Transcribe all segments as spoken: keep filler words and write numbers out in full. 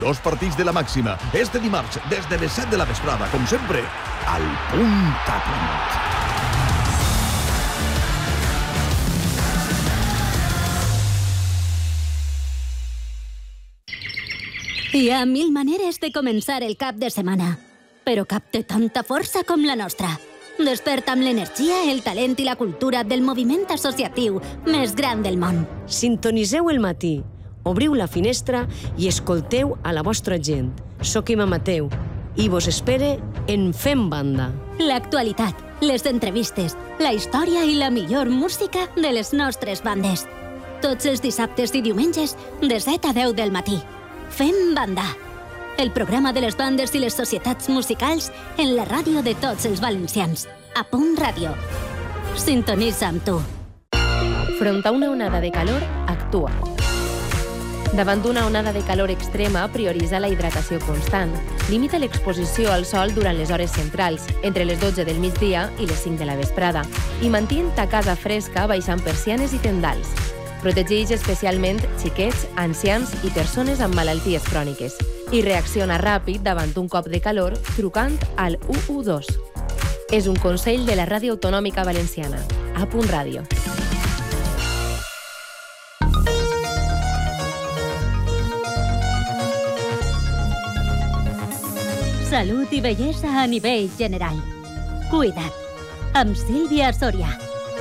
Dos partits de la màxima. Este dimarts, des de les set de la vesprada, com sempre, al punt a punt. Hi ha mil maneres de començar el cap de setmana, però cap té tanta força com la nostra. Desperta amb l'energia, el talent i la cultura del moviment associatiu més gran del món. Sintoniseu el matí, obriu la finestra i escolteu a la vostra gent. Soc Ima Mateu i vos espere en Fem Banda. L'actualitat, les entrevistes, la història i la millor música de les nostres bandes. Tots els dissabtes i diumenges de set a deu del matí. Fem Banda, el programa de les bandes i les societats musicals en la ràdio de tots els valencians. A Punt Ràdio. Sintonitza amb tu. Front a una onada de calor, actua. Davant d'una onada de calor extrema, prioritza la hidratació constant. Limita l'exposició al sol durant les hores centrals, entre les dotze del migdia i les cinc de la vesprada, i mantén ta casa fresca baixant persianes i tendals. Protegeix especialment xiquets, ancians i persones amb malalties cròniques. I reacciona ràpid davant un cop de calor trucant al u u dos. És un consell de la Ràdio Autonòmica Valenciana. A Punt Ràdio. Salut i bellesa a nivell general. Cuida't. Amb Sílvia Soria.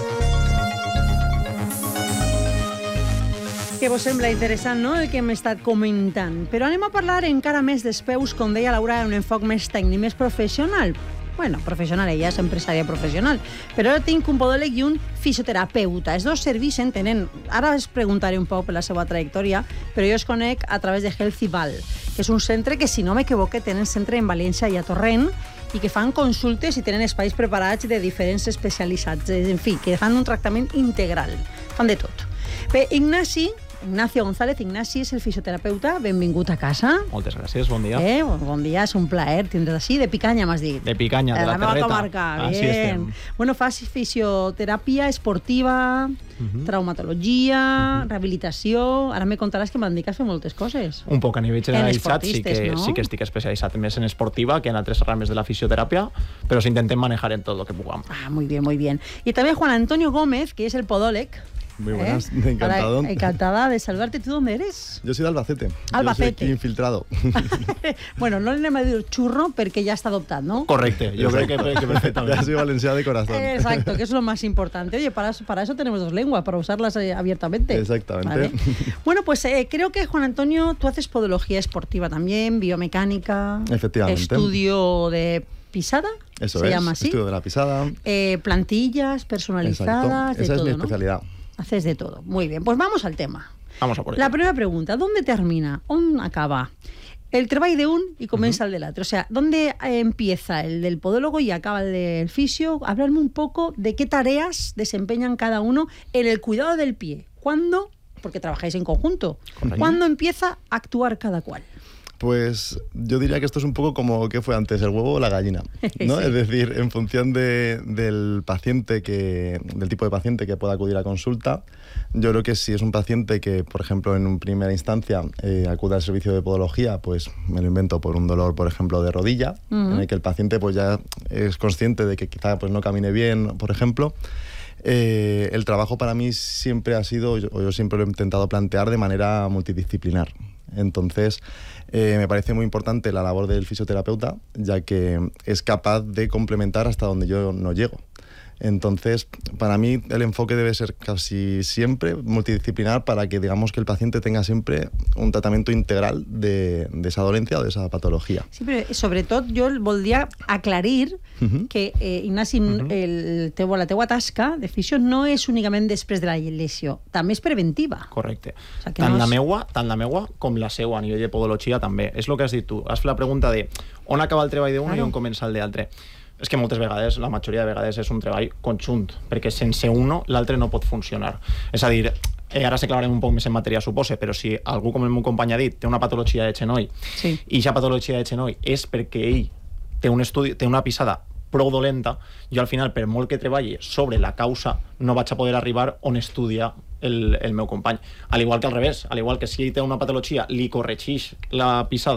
Que vos sembla interessant, no?, el que hem estat comentant. Però anem a parlar encara més d'espeus, com deia Laura, en un enfoc més tècnic, més professional. Bueno, professional, ella és empresària professional. Però ara tinc un podòleg i un fisioterapeuta. Els dos serveixen, tenen... Ara us preguntaré un poc per la seva trajectòria, però jo els conec a través de Healthy Val, que és un centre que, si no m'equivoque, tenen centre en València i a Torrent, i que fan consultes i tenen espais preparats de diferents especialitats. En fi, que fan un tractament integral. Fan de tot. Bé, Ignasi... Ignacio González, Ignasi és el fisioterapeuta, benvingut a casa. Moltes gràcies, bon dia. Eh, bon dia, és un plaer tindre's així, de Picanya m'has dit. De Picanya, de la, la Terreta. Comarca. Així estem. Bueno, fas fisioteràpia esportiva, uh-huh. traumatologia, uh-huh. rehabilitació... Ara me contaràs que m'han dit que has fet moltes coses. Un poc a nivell generalitzat, sí que, no? sí que estic especialitzat més en esportiva que en altres rames de la fisioteràpia, però s'intentem manejar en tot el que puguem. Ah, muy bien, muy bien. Y también Juan Antonio Gómez, que es el podòleg. Muy buenas, ¿Eh? encantado. Para, encantada de saludarte. ¿Tú dónde eres? Yo soy de Albacete. Albacete. Yo soy aquí infiltrado. Bueno, no le me dir churro porque ya está adoptado, ¿no? Correcte, yo creo que, que perfectamente. Ya soy valenciano de corazón. Exacto, que es lo más importante. Oye, para eso, para eso tenemos dos lenguas, para usarlas eh, abiertamente. Exactamente. ¿Vale? Bueno, pues eh, creo que, Juan Antonio, tú haces podología esportiva también, biomecánica. Efectivamente. Estudio de pisada. Eso se es, llama así. Estudio de la pisada. Eh, plantillas personalizadas. Exacto. Esa de es todo, mi ¿no? especialidad. Haces de todo. Muy bien, pues vamos al tema. Vamos a por ello. La primera pregunta, ¿dónde termina? ¿Dónde acaba? El treball de un y comienza uh-huh. el del otro. O sea, ¿dónde empieza el del podólogo y acaba el del fisio? Hablarme un poco de qué tareas desempeñan cada uno en el cuidado del pie. ¿Cuándo? Porque trabajáis en conjunto. Correcto. ¿Cuándo empieza a actuar cada cual? Pues yo diría que esto es un poco como ¿qué fue antes, el huevo o la gallina? ¿No? Sí. Es decir, en función de, del paciente, que, del tipo de paciente que pueda acudir a consulta, yo creo que si es un paciente que, por ejemplo, en primera instancia eh, acude al servicio de podología, pues me lo invento por un dolor, por ejemplo, de rodilla, uh-huh. en el que el paciente pues ya es consciente de que quizá pues, no camine bien, por ejemplo. Eh, el trabajo para mí siempre ha sido, yo, yo siempre lo he intentado plantear de manera multidisciplinar. Entonces, eh, me parece muy importante la labor del fisioterapeuta, ya que es capaz de complementar hasta donde yo no llego. Entonces, para mí el enfoque debe ser casi siempre multidisciplinar para que digamos que el paciente tenga siempre un tratamiento integral de, de esa dolencia o de esa patología. Sí, però sobretot jo voldria aclarir uh-huh. que, eh, Ignasi, uh-huh. el teu, la teua tasca de fisio no és únicament després de la lesió, també és preventiva. Correcte. O sea, que tant, no és... la meua, tant la meua com la seua a nivell de podologia també. És el que has dit tu. Has fet la pregunta de on acaba el treball d'un claro. i on comença el de l'altre. És que moltes vegades, la majoria de vegades, és un treball conjunt, perquè sense uno l'altre no pot funcionar. És a dir, eh, ara s'aclararem un poc més en matèria, supose, però si algú, com el meu company ha dit, té una patologia de genoll, sí. i aquesta patologia de genoll és perquè ell té un estudi, té una pisada prou dolenta, jo al final, per molt que treballi sobre la causa, no vaig a poder arribar on estudia el, el meu company. Al igual que al revés, al igual que si ell té una patologia, li corregeix la pisada